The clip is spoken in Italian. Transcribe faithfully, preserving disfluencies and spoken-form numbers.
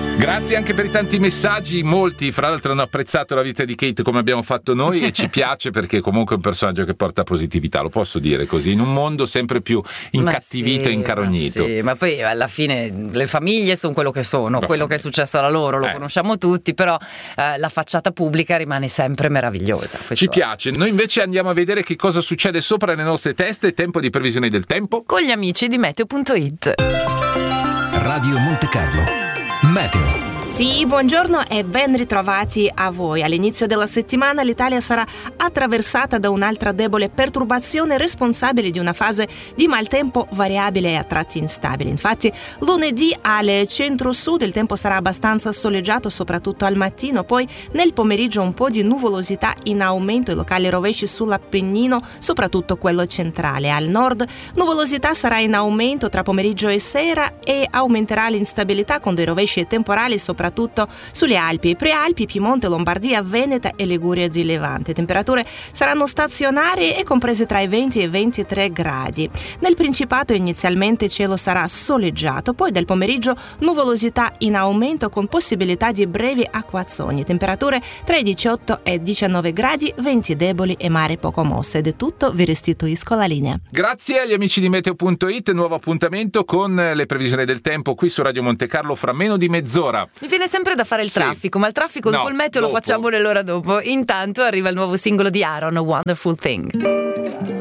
Grazie anche per i tanti messaggi, molti fra l'altro hanno apprezzato la vita di Kate come abbiamo fatto noi e ci piace perché comunque è un personaggio che porta positività, lo posso dire così, in un mondo sempre più incattivito e sì, incarognito. Ma, sì, ma poi alla fine le famiglie sono quello che sono, La quello famiglia. che è successo alla loro lo Eh. conosciamo tutti, però eh, la facciata pubblica rimane sempre meravigliosa. Questo Ci è. piace, noi invece andiamo a vedere che cosa succede sopra le nostre teste, tempo di previsione del tempo. Con gli amici di meteo punto it. Radio Monte Carlo. Meteo. Sì, buongiorno e ben ritrovati a voi. All'inizio della settimana l'Italia sarà attraversata da un'altra debole perturbazione responsabile di una fase di maltempo variabile e a tratti instabile. Infatti, lunedì al centro-sud il tempo sarà abbastanza soleggiato, soprattutto al mattino, poi nel pomeriggio un po' di nuvolosità in aumento e locali rovesci sull'Appennino, soprattutto quello centrale. Al nord nuvolosità sarà in aumento tra pomeriggio e sera e aumenterà l'instabilità con dei rovesci temporali, soprattutto sulle Alpi, Prealpi, Piemonte, Lombardia, Veneta e Liguria di Levante. Temperature saranno stazionarie e comprese tra i venti e i ventitré gradi. Nel Principato inizialmente cielo sarà soleggiato, poi del pomeriggio nuvolosità in aumento con possibilità di brevi acquazzoni. Temperature tra i diciotto e i diciannove gradi, venti deboli e mare poco mosso. Ed è tutto, vi restituisco la linea. Grazie agli amici di meteo punto it, nuovo appuntamento con le previsioni del tempo qui su Radio Monte Carlo fra meno di mezz'ora. Mi viene sempre da fare il Sì. traffico, ma il traffico No, dopo il meteo dopo. lo facciamo nell'ora dopo. Intanto arriva il nuovo singolo di Aaron, Wonderful Thing.